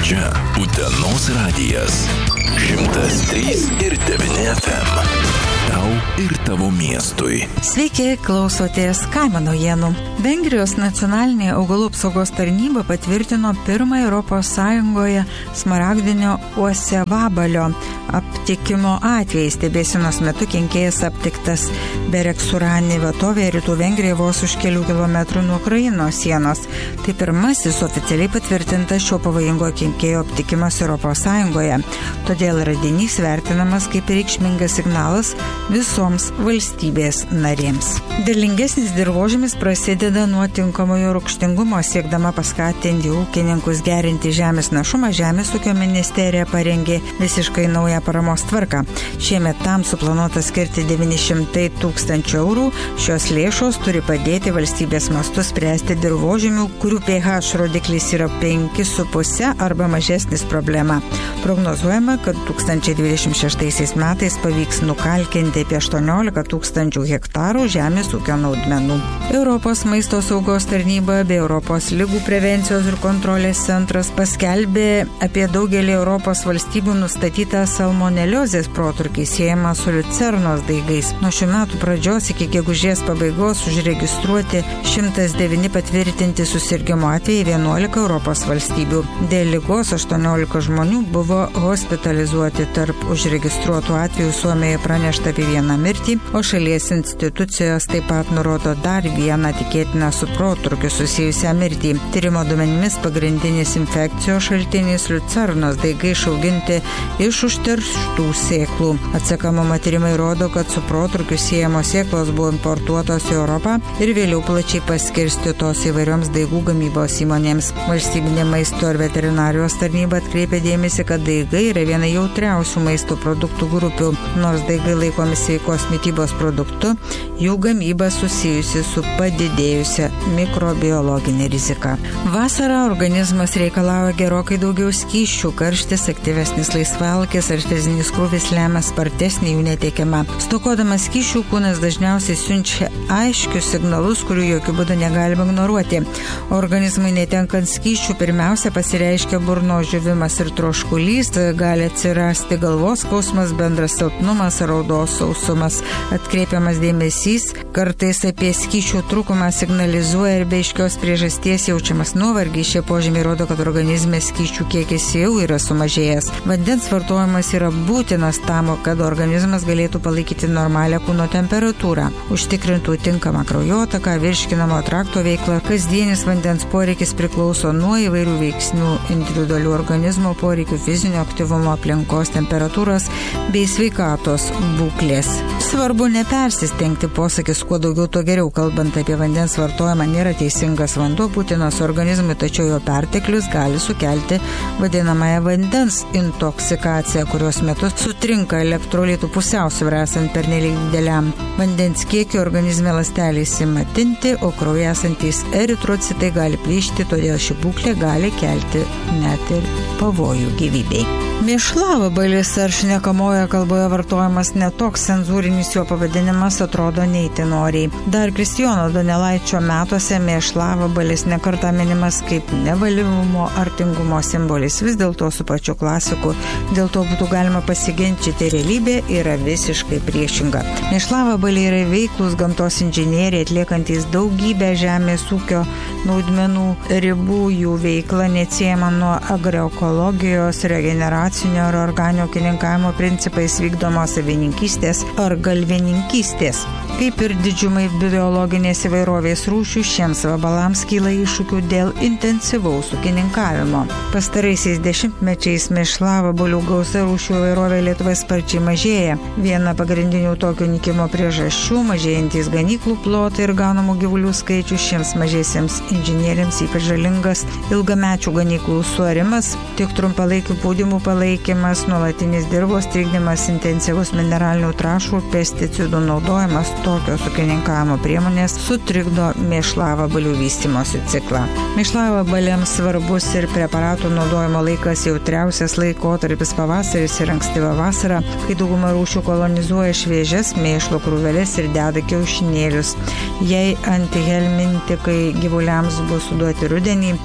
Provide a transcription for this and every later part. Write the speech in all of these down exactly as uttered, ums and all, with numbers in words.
Čia Utenos radijas. šimtas trys ir devyni F M. Tau ir tavo miestui. Sveiki, klausotės kaimo naujienų. Vengrijos nacionalinė augalų apsaugos tarnyba patvirtino pirmą Europos Sąjungoje smaragdinio uosiavabalio aptikimo atvejį. Stebėsenos metu kenkėjas aptiktas Bereksurani vietovėje rytų Vengrijoje vos už kelių kilometrų nuo Ukrainos sienos. Tai pirmasis oficialiai patvirtintas šio pavojingo kenkėjo aptikimas Europos Sąjungoje. Todėl radinys vertinamas kaip reikšmingas signalas visoms valstybės narėms. Derlingesnis dirvožemis prasideda nuo tinkamojo rūgštingumo. Siekdama paskatinti ūkininkus gerinti žemės našumą, Žemės ūkio ministerija parengė visiškai naują paramos tvarką. Šiemet tam suplanuota skirti devyni šimtai tūkstančių eurų. Šios lėšos turi padėti valstybės mastu spręsti dirvožemių, kurių pH rodiklis yra penki su puse arba mažesnis problema. Prognozuojama, kad du tūkstančiai dvidešimt šeštaisiais metais pavyks nukalkinti apie aštuoniolika tūkstančių hektarų žemės ūkio naudmenų. Europos maisto saugos tarnyba bei Europos ligų prevencijos ir kontrolės centras paskelbė apie daugelį Europos valstybių nustatytą salmoneliozės protrūkį siejamą su liucernos daigais. Nuo šių metų pradžios iki gegužės pabaigos užregistruoti šimtas devyni patvirtinti susirgimo atvejai vienuolika Europos valstybių. Dėl ligos aštuoniolika žmonių buvo hospitalizuoti. Tarp užregistruotų atvejų Suomijoje pranešta apie vieną mirtį, o šalies institucijos taip pat nurodo dar vieną tikėtiną su protrūkiu susijusią mirtį. Tyrimo duomenimis pagrindinis infekcijos šaltinis liucernos daigai išauginti iš užterštų sėklų. Atsekamumo tyrimai rodo, kad su protrūkiu siejamos sėklos buvo importuotos į Europą ir vėliau plačiai paskirstytos įvairioms daigų gamybos įmonėms. Valstybinė maisto ir veterinarijos tarnyba atkreipė dėmesį, kad daigai yra viena jautriausių maisto produktų grupių. Nors daigai laikomi sveikos mitybos produktu, jų gamyba susijusi su padidėjusia mikrobiologinė rizika. Vasarą organizmas reikalauja gerokai daugiau skysčių, karštis, aktyvesnis laisvalkis ar fizinis krūvis lemia spartesnį jų netekimą. Stokodamas skysčių kūnas dažniausiai siunčia aiškius signalus, kurių jokių būdų negalima ignoruoti. Organizmui netenkant skysčių pirmiausia pasireiškia burnos džiūvimas ir troškulys, gali atsirasti galvos skausmas, bendras silpnumas, raudos sausumas. Atkreipiamas dėmesys, kartais apie skysčių trūkumą signalizuoja ir be aiškios priežasties jaučiamas nuovargis. Šie požymiai rodo, kad organizme skysčių kiekis jau yra sumažėjęs. Vandens vartojimas yra būtinas tam, kad organizmas galėtų palaikyti normalią kūno temperatūrą, užtikrintų tinkamą kraujotaką, virškinamo trakto veiklą. Kasdienis vandens poreikis priklauso nuo įvairių veiksnių, individualių organizmo poreikių, fizinio aktyvumo, aplinkos temperatūros bei sveikatos būklės. Svarbu nepersistengti, posakis kuo daugiau, tuo geriau. Kalbant apie vandens vartojimą, nėra teisingas vanduo būtinas organizmui, tačiau jo perteklius gali sukelti vadinamąją vandens intoksikaciją, kurios metu sutrinka elektrolitų pusiausvyrą esant pernelyg dideliam vandens kiekiu organizme ląstelės ima tinti, o kraujyje esantys eritrocitai gali plyšti, todėl ši būklė gali kelti net ir pavojų gyvybei. Mėšlavabalis ar šnekamoje kalboje vartojamas netoks cenzūrinis jo pavadinimas atrodo neįtin noriai. Dar Kristijono Donelaičio metuose mėšlavabalis nekartą minimas kaip nevalyvumo ar tingumo simbolis. Vis dėlto su pačiu klasiku dėl to būtų galima pasiginčyti, realybė yra visiškai priešinga. Mėšlavabaliai yra veiklūs gamtos inžinieriai, atliekantis daugybę žemės ūkio naudmenų ribų. Jų veikla neatsiejama nuo agroekologijos, regeneracinio ar organinio ūkininkavimo principais vykdomos avininkystės ar galvininkystės. Kaip ir didžiumai biologinės įvairovės rūšių, šiems vabalams kyla iššūkių dėl intensyvaus ūkininkavimo. Pastaraisiais dešimtmečiais mėšlavabalių gausa rūšių įvairovė Lietuvoje sparčiai mažėja. Viena pagrindinių tokio nykimo priežasčių – mažėjantys ganyklų plotai ir ganomų gyvulių skaičius. Šiems mažiesiems inžinieriams ypač žalingas ilgamečių ganyklų suarimas, tik trumpalaikių pūdymų palaikymas, nuolatinis dirvos trikdymas, intensyvus mineralinių trąšų, pesticidų naudojimas. Tokios ūkininkavimo priemonės sutrikdo mėšlavabalių vystymosi ciklą. Mėšlavabaliams svarbus ir preparatų naudojimo laikas jautriausias laikotarpis pavasaris ir ankstyva vasara, kai dauguma rūšių kolonizuoja šviežias mėšlo krūveles ir deda kiaušinėlius. Jei antihelmintikai gyvuliams bus suduoti rudenį,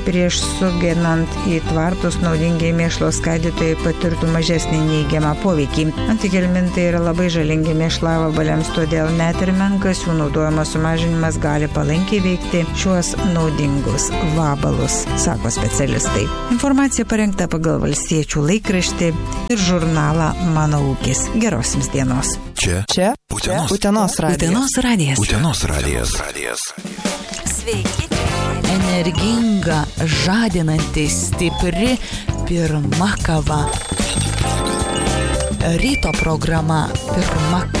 prieš sugenant į tvartus naudingiai mėšlo skaidytojai patirtų mažesnį neigiamą poveikį. Antigelmintai yra labai žalingi mėšlavabaliams, todėl net ir menkas jų naudojimo sumažinimas gali palankiai veikti šiuos naudingus vabalus, sako specialistai. Informacija parengta pagal Valstiečių laikraštį ir žurnalą Mano ūkis. Geros jums dienos. Čia. Čia. Utenos. Utenos radijas. Utenos radijas. Utenos radijas. Sveiki. Energinga, žadinanti, stipri, pirma kava. Ryto programa pirma